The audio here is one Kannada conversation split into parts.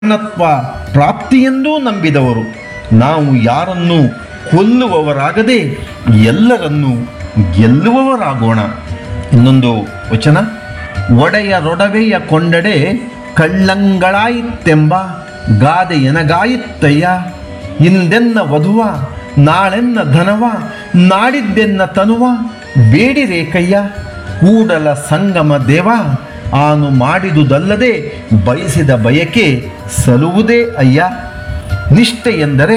ಪೂರ್ಣತ್ವ ಪ್ರಾಪ್ತಿಯೆಂದೂ ನಂಬಿದವರು. ನಾವು ಯಾರನ್ನೂ ಕೊಲ್ಲುವವರಾಗದೆ ಎಲ್ಲರನ್ನೂ ಗೆಲ್ಲುವವರಾಗೋಣ. ಇನ್ನೊಂದು ವಚನ, ಒಡೆಯರೊಡವೆಯ ಕೊಂಡಡೆ ಕಳ್ಳಂಗಳಾಯಿತ್ತೆಂಬ ಗಾದೆ ಎನಗಾಯಿತ್ತಯ್ಯ. ಇಂದೆನ್ನ ವಧುವ ನಾಳೆನ್ನ ಧನವ ನಾಡಿದ್ದೆನ್ನ ತನುವ ಬೇಡಿರೇಕಯ್ಯ. ಕೂಡಲ ಸಂಗಮ ದೇವ ಆನು ಮಾಡಿದುದಲ್ಲದೆ ಬಯಸಿದ ಬಯಕೆ ಸಲುವುದೇ ಅಯ್ಯ. ನಿಷ್ಠೆ ಎಂದರೆ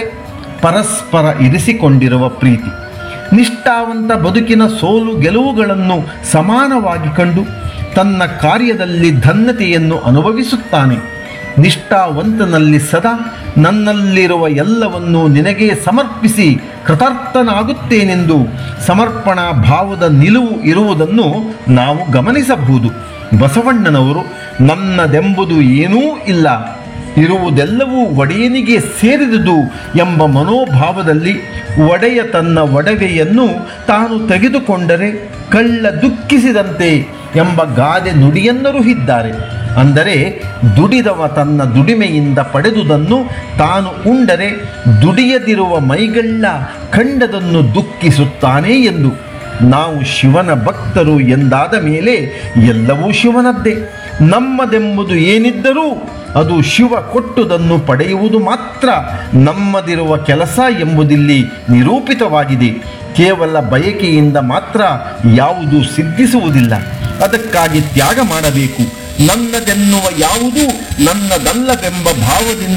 ಪರಸ್ಪರ ಇರಿಸಿಕೊಂಡಿರುವ ಪ್ರೀತಿ. ನಿಷ್ಠಾವಂತ ಬದುಕಿನ ಸೋಲು ಗೆಲುವುಗಳನ್ನು ಸಮಾನವಾಗಿ ಕಂಡು ತನ್ನ ಕಾರ್ಯದಲ್ಲಿ ಧನ್ಯತೆಯನ್ನು ಅನುಭವಿಸುತ್ತಾನೆ. ನಿಷ್ಠಾವಂತನಲ್ಲಿ ಸದಾ ನನ್ನಲ್ಲಿರುವ ಎಲ್ಲವನ್ನೂ ನಿನಗೆ ಸಮರ್ಪಿಸಿ ಕೃತಾರ್ಥನಾಗುತ್ತೇನೆಂದು ಸಮರ್ಪಣಾ ಭಾವದ ನಿಲುವು ಇರುವುದನ್ನು ನಾವು ಗಮನಿಸಬಹುದು. ಬಸವಣ್ಣನವರು ನನ್ನದೆಂಬುದು ಏನೂ ಇಲ್ಲ, ಇರುವುದೆಲ್ಲವೂ ಒಡೆಯನಿಗೆ ಸೇರಿದುದು ಎಂಬ ಮನೋಭಾವದಲ್ಲಿ ಒಡೆಯ ತನ್ನ ಒಡವೆಯನ್ನು ತಾನು ತೆಗೆದುಕೊಂಡರೆ ಕಳ್ಳ ದುಃಖಿಸಿದಂತೆ ಎಂಬ ಗಾದೆ ನುಡಿಯನ್ನರುಹಿದ್ದಾರೆ. ಅಂದರೆ ದುಡಿದವ ತನ್ನ ದುಡಿಮೆಯಿಂದ ಪಡೆದುದನ್ನು ತಾನು ಉಂಡರೆ ದುಡಿಯದಿರುವ ಮೈಗಳ್ಳ ಕಂಡದನ್ನು ದುಃಖಿಸುತ್ತಾನೆ ಎಂದು. ನಾವು ಶಿವನ ಭಕ್ತರು ಎಂದಾದ ಮೇಲೆ ಎಲ್ಲವೂ ಶಿವನದ್ದೇ. ನಮ್ಮದೆಂಬುದು ಏನಿದ್ದರೂ ಅದು ಶಿವ ಕೊಟ್ಟುದನ್ನು ಪಡೆಯುವುದು ಮಾತ್ರ ನಮ್ಮದಿರುವ ಕೆಲಸ ಎಂಬುದಿಲ್ಲಿ ನಿರೂಪಿತವಾಗಿದೆ. ಕೇವಲ ಬಯಕೆಯಿಂದ ಮಾತ್ರ ಯಾವುದೂ ಸಿದ್ಧಿಸುವುದಿಲ್ಲ. ಅದಕ್ಕಾಗಿ ತ್ಯಾಗ ಮಾಡಬೇಕು. ನನ್ನದೆನ್ನುವ ಯಾವುದೂ ನನ್ನದಲ್ಲವೆಂಬ ಭಾವದಿಂದ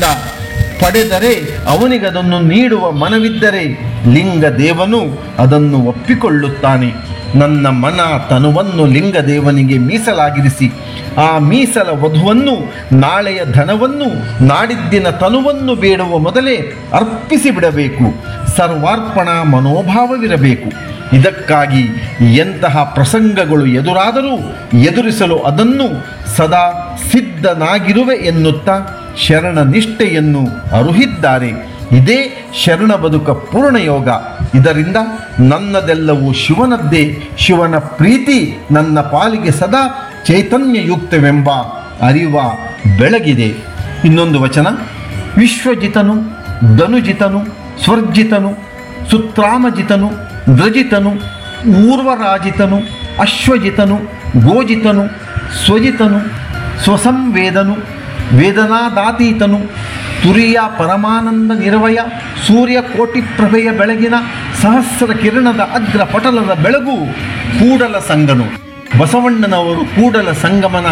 ಪಡೆದರೆ ಅವನಿಗದನ್ನು ನೀಡುವ ಮನವಿದ್ದರೆ ಲಿಂಗದೇವನು ಅದನ್ನು ಒಪ್ಪಿಕೊಳ್ಳುತ್ತಾನೆ. ನನ್ನ ಮನ ತನುವನ್ನು ಲಿಂಗದೇವನಿಗೆ ಮೀಸಲಾಗಿರಿಸಿ ಆ ಮೀಸಲ ವಧುವನ್ನು ನಾಳೆಯ ಧನವನ್ನು ನಾಡಿದ್ದಿನ ತನುವನ್ನು ಬೇಡುವ ಮೊದಲೇ ಅರ್ಪಿಸಿ ಬಿಡಬೇಕು. ಸರ್ವಾರ್ಪಣಾ ಮನೋಭಾವವಿರಬೇಕು. ಇದಕ್ಕಾಗಿ ಎಂತಹ ಪ್ರಸಂಗಗಳು ಎದುರಾದರೂ ಎದುರಿಸಲು ಅದನ್ನು ಸದಾ ಸಿದ್ಧನಾಗಿರುವೆ ಎನ್ನುತ್ತಾ ಶರಣ ನಿಷ್ಠೆಯನ್ನು ಅರುಹಿದ್ದಾರೆ. ಇದೇ ಶರಣ ಬದುಕ ಪೂರ್ಣಯೋಗ. ಇದರಿಂದ ನನ್ನದೆಲ್ಲವೂ ಶಿವನದ್ದೇ, ಶಿವನ ಪ್ರೀತಿ ನನ್ನ ಪಾಲಿಗೆ ಸದಾ ಚೈತನ್ಯಯುಕ್ತವೆಂಬ ಅರಿವ ಬೆಳಗಿದೆ. ಇನ್ನೊಂದು ವಚನ, ವಿಶ್ವಜಿತನು ಧನುಜಿತನು ಸ್ವರ್ಜಿತನು ಸುತ್ರಾಮಜಿತನು ಧ್ರಜಿತನು ಊರ್ವರಾಜಿತನು ಅಶ್ವಜಿತನು ಗೋಜಿತನು ಸ್ವಜಿತನು ಸ್ವಸಂವೇದನು ವೇದನಾದಾತೀತನು ತುರಿಯ ಪರಮಾನಂದ ನಿರ್ವಯ ಸೂರ್ಯಕೋಟಿ ಪ್ರಭೆಯ ಬೆಳಗಿನ ಸಹಸ್ರ ಕಿರಣದ ಅಗ್ರ ಪಟಲದ ಬೆಳಗು ಕೂಡಲ ಸಂಗನು. ಬಸವಣ್ಣನವರು ಕೂಡಲ ಸಂಗಮನ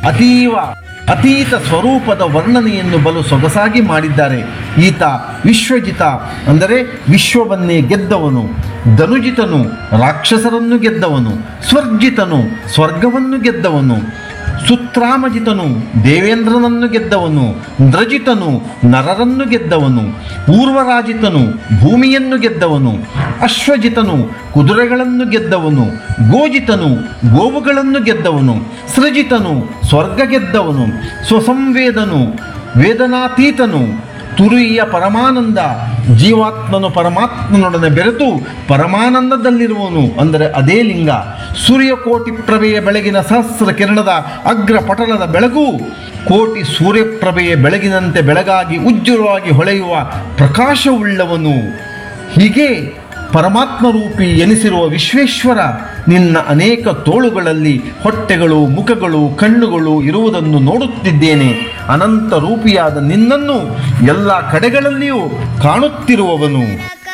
ಅತೀತ ಸ್ವರೂಪದ ವರ್ಣನೆಯನ್ನು ಬಲು ಸೊಗಸಾಗಿ ಮಾಡಿದ್ದಾರೆ. ಈತ ವಿಶ್ವಜಿತ ಅಂದರೆ ವಿಶ್ವವನ್ನೇ ಗೆದ್ದವನು, ಧನುಜಿತನು ರಾಕ್ಷಸರನ್ನು ಗೆದ್ದವನು, ಸ್ವರ್ಜಿತನು ಸ್ವರ್ಗವನ್ನು ಗೆದ್ದವನು, ಸುತ್ರಾಮಜಿತನು ದೇವೇಂದ್ರನನ್ನು ಗೆದ್ದವನು, ಧ್ರಜಿತನು ನರರನ್ನು ಗೆದ್ದವನು, ಊರ್ವರಾಜಿತನು ಭೂಮಿಯನ್ನು ಗೆದ್ದವನು, ಅಶ್ವಜಿತನು ಕುದುರೆಗಳನ್ನು ಗೆದ್ದವನು, ಗೋಜಿತನು ಗೋವುಗಳನ್ನು ಗೆದ್ದವನು, ಸೃಜಿತನು ಸ್ವರ್ಗ ಗೆದ್ದವನು, ಸ್ವಸಂವೇದನು ವೇದನಾತೀತನು, ತುರಿಯ ಪರಮಾನಂದ ಜೀವಾತ್ಮನು ಪರಮಾತ್ಮನೊಡನೆ ಬೆರೆತು ಪರಮಾನಂದದಲ್ಲಿರುವನು ಅಂದರೆ ಅದೇ ಲಿಂಗ. ಸೂರ್ಯಕೋಟಿ ಪ್ರಭೆಯ ಬೆಳಗಿನ ಸಹಸ್ರ ಕಿರಣದ ಅಗ್ರ ಪಟಲದ ಬೆಳಗು ಕೋಟಿ ಸೂರ್ಯಪ್ರಭೆಯ ಬೆಳಗಿನಂತೆ ಬೆಳಗಾಗಿ ಉಜ್ವಲವಾಗಿ ಹೊಳೆಯುವ ಪ್ರಕಾಶವುಳ್ಳವನು. ಹೀಗೆ ಪರಮಾತ್ಮರೂಪಿ ಎನಿಸಿರುವ ವಿಶ್ವೇಶ್ವರ ನಿನ್ನ ಅನೇಕ ತೋಳುಗಳಲ್ಲಿ ಹೊಟ್ಟೆಗಳು ಮುಖಗಳು ಕಣ್ಣುಗಳು ಇರುವುದನ್ನು ನೋಡುತ್ತಿದ್ದೇನೆ. ಅನಂತ ರೂಪಿಯಾದ ನಿನ್ನನ್ನು ಎಲ್ಲ ಕಡೆಗಳಲ್ಲಿಯೂ ಕಾಣುತ್ತಿರುವವನು.